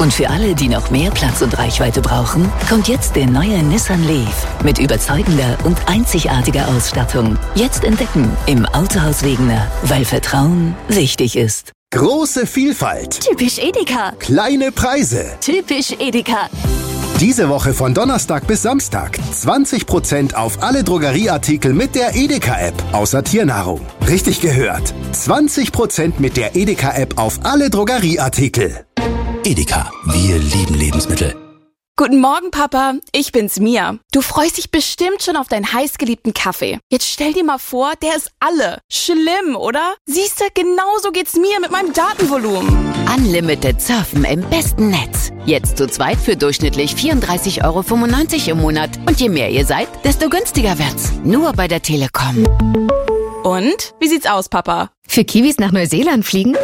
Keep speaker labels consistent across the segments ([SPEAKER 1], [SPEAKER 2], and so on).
[SPEAKER 1] Und für alle, die noch mehr Platz und Reichweite brauchen, kommt jetzt der neue Nissan Leaf mit überzeugender und einzigartiger Ausstattung. Jetzt entdecken im Autohaus Wegener, weil Vertrauen wichtig ist.
[SPEAKER 2] Große Vielfalt.
[SPEAKER 3] Typisch Edeka.
[SPEAKER 2] Kleine Preise.
[SPEAKER 3] Typisch Edeka.
[SPEAKER 2] Diese Woche von Donnerstag bis Samstag 20% auf alle Drogerieartikel mit der Edeka-App, außer Tiernahrung. Richtig gehört. 20% mit der Edeka-App auf alle Drogerieartikel.
[SPEAKER 4] Edeka, wir lieben Lebensmittel.
[SPEAKER 5] Guten Morgen, Papa. Ich bin's, Mia. Du freust dich bestimmt schon auf deinen heißgeliebten Kaffee. Jetzt stell dir mal vor, der ist alle. Schlimm, oder? Siehste, genauso geht's mir mit meinem Datenvolumen.
[SPEAKER 6] Unlimited Surfen im besten Netz. Jetzt zu zweit für durchschnittlich 34,95 € im Monat. Und je mehr ihr seid, desto günstiger wird's. Nur bei der Telekom.
[SPEAKER 5] Und? Wie sieht's aus, Papa?
[SPEAKER 7] Für Kiwis nach Neuseeland fliegen?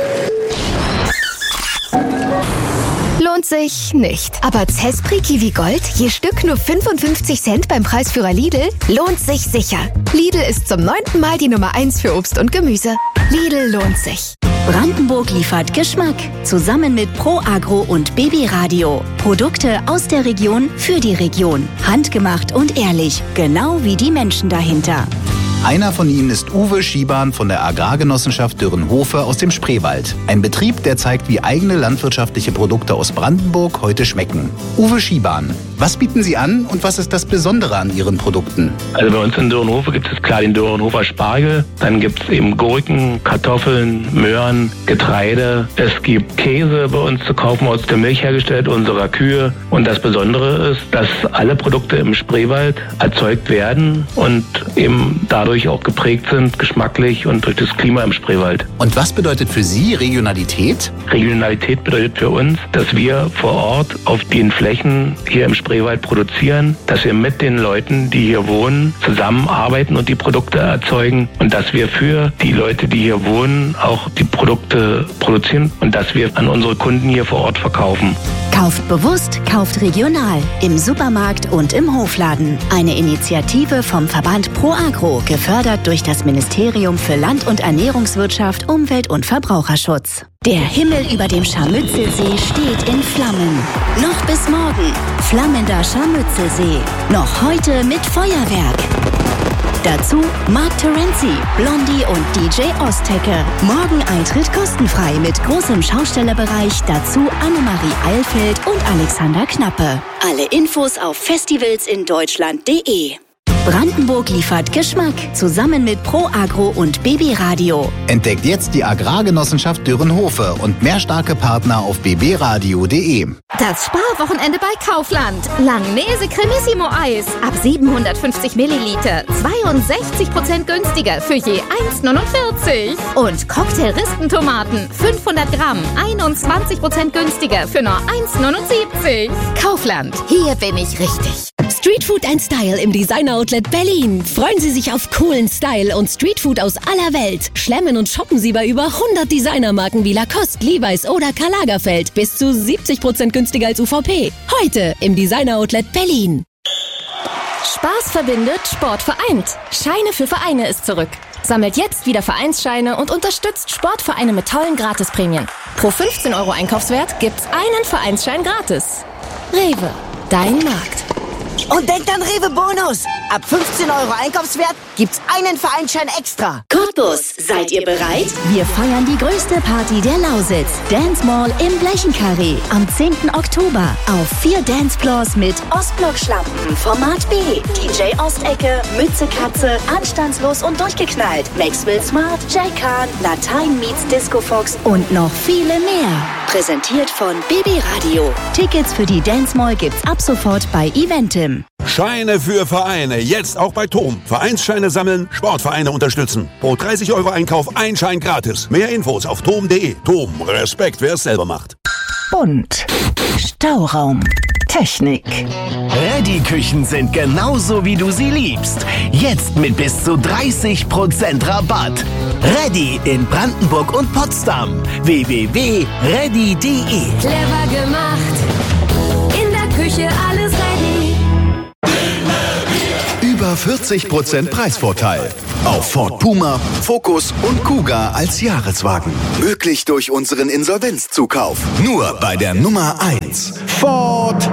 [SPEAKER 7] Lohnt sich nicht. Aber Zespri Kiwi Gold, je Stück nur 55 Cent beim Preisführer Lidl, lohnt sich sicher. Lidl ist zum 9. Mal die Nummer 1 für Obst und Gemüse. Lidl lohnt sich.
[SPEAKER 3] Brandenburg liefert Geschmack. Zusammen mit Pro Agro und Baby Radio. Produkte aus der Region für die Region. Handgemacht und ehrlich. Genau wie die Menschen dahinter.
[SPEAKER 4] Einer von ihnen ist Uwe Schiebahn von der Agrargenossenschaft Dürrenhofe aus dem Spreewald. Ein Betrieb, der zeigt, wie eigene landwirtschaftliche Produkte aus Brandenburg heute schmecken. Uwe Schiebahn, was bieten Sie an und was ist das Besondere an Ihren Produkten?
[SPEAKER 8] Also bei uns in Dürrenhofe gibt es klar den Dürrenhofer Spargel, dann gibt es eben Gurken, Kartoffeln, Möhren, Getreide. Es gibt Käse bei uns zu kaufen, aus der Milch hergestellt, unserer Kühe. Und das Besondere ist, dass alle Produkte im Spreewald erzeugt werden und eben dadurch auch geprägt sind, geschmacklich und durch das Klima im Spreewald.
[SPEAKER 4] Und was bedeutet für Sie Regionalität?
[SPEAKER 8] Regionalität bedeutet für uns, dass wir vor Ort auf den Flächen hier im Spreewald produzieren, dass wir mit den Leuten, die hier wohnen, zusammenarbeiten und die Produkte erzeugen und dass wir für die Leute, die hier wohnen, auch die Produkte produzieren und dass wir an unsere Kunden hier vor Ort verkaufen.
[SPEAKER 3] Kauft bewusst, kauft regional. Im Supermarkt und im Hofladen. Eine Initiative vom Verband Pro Agro, gefördert durch das Ministerium für Land- und Ernährungswirtschaft, Umwelt- und Verbraucherschutz. Der Himmel über dem Scharmützelsee steht in Flammen. Noch bis morgen. Flammender Scharmützelsee. Noch heute mit Feuerwerk. Dazu Mark Terenzi, Blondie und DJ Ostecke. Morgen Eintritt kostenfrei mit großem Schaustellerbereich. Dazu Annemarie Eilfeld und Alexander Knappe. Alle Infos auf festivalsindeutschland.de. Brandenburg liefert Geschmack. Zusammen mit Pro Agro und Baby Radio.
[SPEAKER 4] Entdeckt jetzt die Agrargenossenschaft Dürrenhofe und mehr starke Partner auf bbradio.de.
[SPEAKER 7] Das Sparwochenende bei Kaufland. Langnese Cremissimo Eis. Ab 750 Milliliter. 62% günstiger für je 1,49. Und Cocktail-Rispentomaten. 500 Gramm. 21% günstiger für nur 1,79. Kaufland. Hier bin ich richtig.
[SPEAKER 9] Streetfood and Style im Designer Outlet Berlin. Freuen Sie sich auf coolen Style und Streetfood aus aller Welt. Schlemmen und shoppen Sie bei über 100 Designermarken wie Lacoste, Levi's oder Karl Lagerfeld. Bis zu 70% günstiger als UVP. Heute im Designer Outlet Berlin.
[SPEAKER 7] Spaß verbindet, Sport vereint. Scheine für Vereine ist zurück. Sammelt jetzt wieder Vereinsscheine und unterstützt Sportvereine mit tollen Gratisprämien. Pro 15 € Einkaufswert gibt's einen Vereinsschein gratis. Rewe, dein Markt.
[SPEAKER 10] Und denkt an Rewe Bonus. Ab 15 € Einkaufswert gibt's einen Vereinsschein extra.
[SPEAKER 3] Cottbus, seid ihr bereit? Wir feiern die größte Party der Lausitz. Dance Mall im Blechenkarree. Am 10. Oktober. Auf 4 Dancefloors mit Ostblock-Schlampen, Format B, DJ Ostecke, Mütze Katze, Anstandslos und durchgeknallt, Maxwell Smart, Jay Khan, Latein meets Disco Fox und noch viele mehr. Präsentiert von Baby Radio. Tickets für die Dance Mall gibt's ab sofort bei Eventim.
[SPEAKER 11] Scheine für Vereine, jetzt auch bei TOM. Vereinsscheine sammeln, Sportvereine unterstützen. Pro 30 € Einkauf ein Schein gratis. Mehr Infos auf tom.de. TOM, Respekt, wer es selber macht.
[SPEAKER 1] Bunt. Stauraum. Technik.
[SPEAKER 12] Reddy-Küchen sind genauso, wie du sie liebst. Jetzt mit bis zu 30% Rabatt. Reddy in Brandenburg und Potsdam. www.reddy.de.
[SPEAKER 7] Clever gemacht. In der Küche alles ready.
[SPEAKER 2] Über
[SPEAKER 13] 40% Preisvorteil. Auf Ford Puma, Focus und Kuga als Jahreswagen. Möglich durch unseren Insolvenzzukauf. Nur bei der Nummer 1. Ford.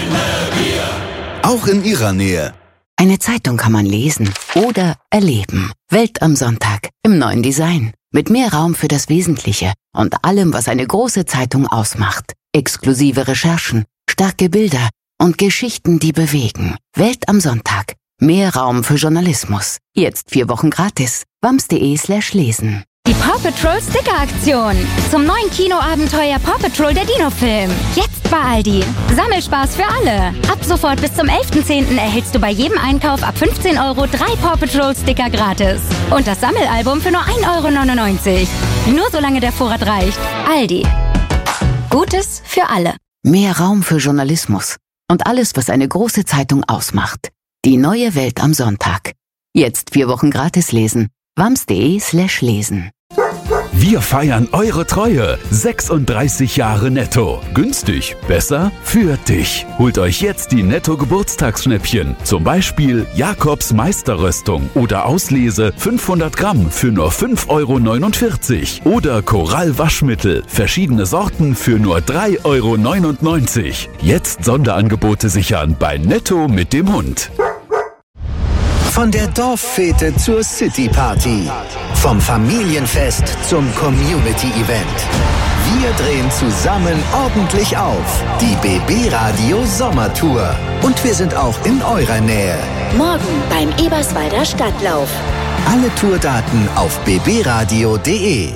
[SPEAKER 13] Auch in Ihrer Nähe.
[SPEAKER 6] Eine Zeitung kann man lesen oder erleben. Welt am Sonntag im neuen Design. Mit mehr Raum für das Wesentliche und allem, was eine große Zeitung ausmacht. Exklusive Recherchen, starke Bilder und Geschichten, die bewegen. Welt am Sonntag. Mehr Raum für Journalismus. Jetzt 4 Wochen gratis. wams.de/lesen.
[SPEAKER 14] Die Paw Patrol Sticker-Aktion. Zum neuen Kinoabenteuer Paw Patrol der Dino-Film. Jetzt bei Aldi. Sammelspaß für alle. Ab sofort bis zum 11.10. erhältst du bei jedem Einkauf ab 15 € 3 Paw Patrol Sticker gratis. Und das Sammelalbum für nur 1,99 €. Nur solange der Vorrat reicht. Aldi. Gutes für alle.
[SPEAKER 6] Mehr Raum für Journalismus. Und alles, was eine große Zeitung ausmacht. Die neue Welt am Sonntag. Jetzt 4 Wochen gratis lesen. wams.de/lesen.
[SPEAKER 15] Wir feiern eure Treue. 36 Jahre Netto. Günstig, besser für dich. Holt euch jetzt die Netto-Geburtstagsschnäppchen. Zum Beispiel Jakobs Meisterröstung oder Auslese 500 Gramm für nur 5,49 € oder Korall Waschmittel. Verschiedene Sorten für nur 3,99 €. Jetzt Sonderangebote sichern bei Netto mit dem Hund.
[SPEAKER 12] Von der Dorffete zur City-Party. Vom Familienfest zum Community-Event. Wir drehen zusammen ordentlich auf. Die BB Radio Sommertour. Und wir sind auch in eurer Nähe.
[SPEAKER 3] Morgen beim Eberswalder Stadtlauf.
[SPEAKER 12] Alle Tourdaten auf bbradio.de.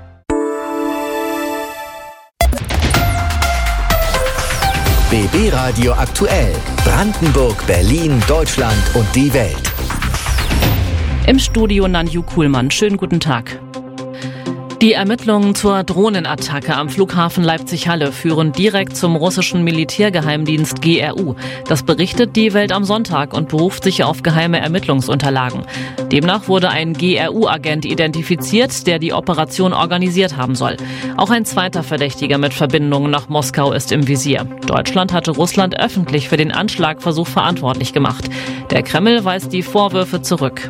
[SPEAKER 12] BB Radio aktuell. Brandenburg, Berlin, Deutschland und die Welt.
[SPEAKER 16] Im Studio Nanju Kuhlmann. Schönen guten Tag. Die Ermittlungen zur Drohnenattacke am Flughafen Leipzig-Halle führen direkt zum russischen Militärgeheimdienst GRU. Das berichtet die Welt am Sonntag und beruft sich auf geheime Ermittlungsunterlagen. Demnach wurde ein GRU-Agent identifiziert, der die Operation organisiert haben soll. Auch ein zweiter Verdächtiger mit Verbindungen nach Moskau ist im Visier. Deutschland hatte Russland öffentlich für den Anschlagversuch verantwortlich gemacht. Der Kreml weist die Vorwürfe zurück.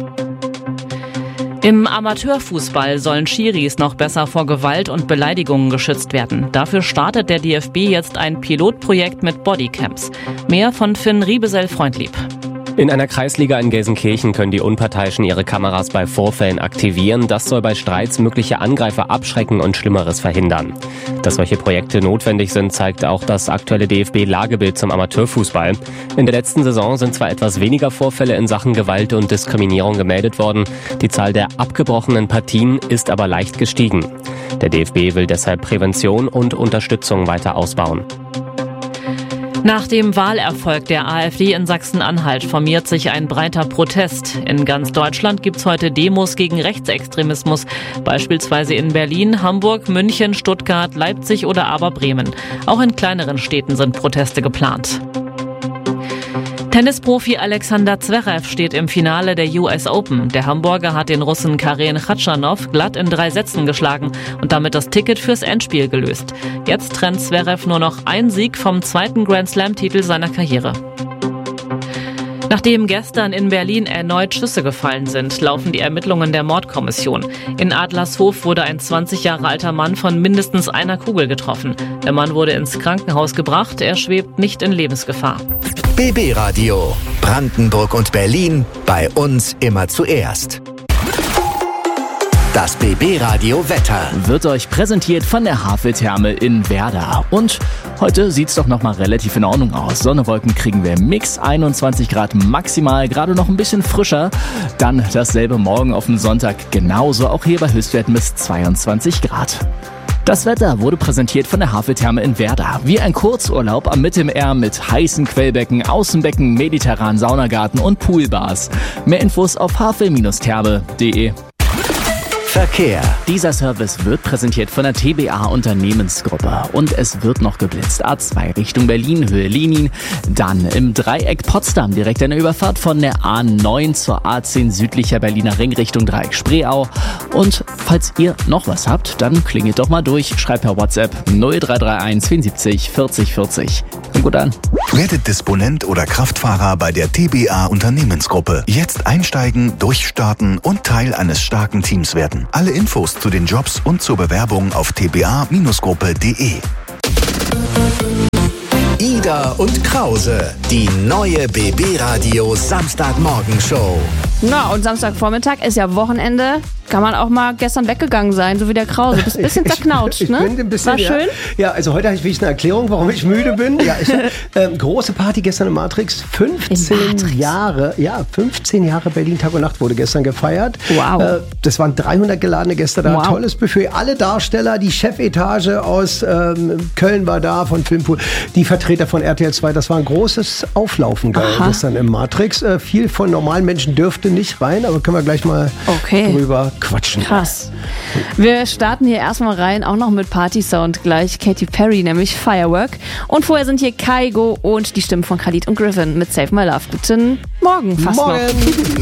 [SPEAKER 16] Im Amateurfußball sollen Schiris noch besser vor Gewalt und Beleidigungen geschützt werden. Dafür startet der DFB jetzt ein Pilotprojekt mit Bodycams. Mehr von Finn Riebesell-Freundlieb.
[SPEAKER 17] In einer Kreisliga in Gelsenkirchen können die Unparteiischen ihre Kameras bei Vorfällen aktivieren. Das soll bei Streits mögliche Angreifer abschrecken und Schlimmeres verhindern. Dass solche Projekte notwendig sind, zeigt auch das aktuelle DFB-Lagebild zum Amateurfußball. In der letzten Saison sind zwar etwas weniger Vorfälle in Sachen Gewalt und Diskriminierung gemeldet worden. Die Zahl der abgebrochenen Partien ist aber leicht gestiegen. Der DFB will deshalb Prävention und Unterstützung weiter ausbauen.
[SPEAKER 16] Nach dem Wahlerfolg der AfD in Sachsen-Anhalt formiert sich ein breiter Protest. In ganz Deutschland gibt's heute Demos gegen Rechtsextremismus, beispielsweise in Berlin, Hamburg, München, Stuttgart, Leipzig oder aber Bremen. Auch in kleineren Städten sind Proteste geplant. Tennisprofi Alexander Zverev steht im Finale der US Open. Der Hamburger hat den Russen Karen Khachanov glatt in 3 Sätzen geschlagen und damit das Ticket fürs Endspiel gelöst. Jetzt trennt Zverev nur noch ein Sieg vom 2. Grand-Slam-Titel seiner Karriere. Nachdem gestern in Berlin erneut Schüsse gefallen sind, laufen die Ermittlungen der Mordkommission. In Adlershof wurde ein 20 Jahre alter Mann von mindestens einer Kugel getroffen. Der Mann wurde ins Krankenhaus gebracht, er schwebt nicht in Lebensgefahr.
[SPEAKER 12] BB Radio. Brandenburg und Berlin. Bei uns immer zuerst. Das BB Radio Wetter
[SPEAKER 18] wird euch präsentiert von der Haveltherme in Werder. Und heute sieht's doch nochmal relativ in Ordnung aus. Sonne, Wolken kriegen wir im Mix, 21 Grad maximal, gerade noch ein bisschen frischer. Dann dasselbe morgen auf dem Sonntag, genauso auch hier bei Höchstwerten bis 22 Grad. Das Wetter wurde präsentiert von der Haveltherme in Werder. Wie ein Kurzurlaub am Mittelmeer mit heißen Quellbecken, Außenbecken, mediterranen Saunagarten und Poolbars. Mehr Infos auf havel-therme.de.
[SPEAKER 12] Verkehr.
[SPEAKER 18] Dieser Service wird präsentiert von der TBA Unternehmensgruppe und es wird noch geblitzt. A2 Richtung Berlin, Höhe Lenin, dann im Dreieck Potsdam direkt eine Überfahrt von der A9 zur A10 südlicher Berliner Ring Richtung Dreieck Spreeau. Und falls ihr noch was habt, dann klingelt doch mal durch, schreibt per WhatsApp 0331 74 40 40. Kommt gut an.
[SPEAKER 13] Werdet Disponent oder Kraftfahrer bei der TBA Unternehmensgruppe. Jetzt einsteigen, durchstarten und Teil eines starken Teams werden. Alle Infos zu den Jobs und zur Bewerbung auf tba-gruppe.de.
[SPEAKER 12] Ida und Krause, die neue BB-Radio Samstagmorgenshow.
[SPEAKER 19] Na, und Samstagvormittag ist ja Wochenende. Kann man auch mal gestern weggegangen sein, so wie der Krause. Du bist ein bisschen zerknautscht,
[SPEAKER 20] ich
[SPEAKER 19] ne?
[SPEAKER 20] Bin ein bisschen,
[SPEAKER 19] War schön?
[SPEAKER 20] Ja, also heute habe ich wirklich eine Erklärung, warum ich müde bin. Ja, große Party gestern im Matrix. 15 Jahre Berlin Tag und Nacht wurde gestern gefeiert.
[SPEAKER 19] Wow.
[SPEAKER 20] Das waren 300 geladene Gäste da.
[SPEAKER 19] Wow.
[SPEAKER 20] Tolles Buffet. Alle Darsteller, die Chefetage aus Köln war da, von Filmpool, die Vertreter von RTL 2. Das war ein großes Auflaufen gestern im Matrix. Viel von normalen Menschen dürfte nicht rein, aber können wir gleich mal drüber quatschen.
[SPEAKER 19] Krass. Wir starten hier erstmal rein, auch noch mit Party-Sound gleich. Katy Perry, nämlich Firework. Und vorher sind hier Kaigo und die Stimmen von Khalid und Griffin mit Save My Love. Guten Morgen fast noch.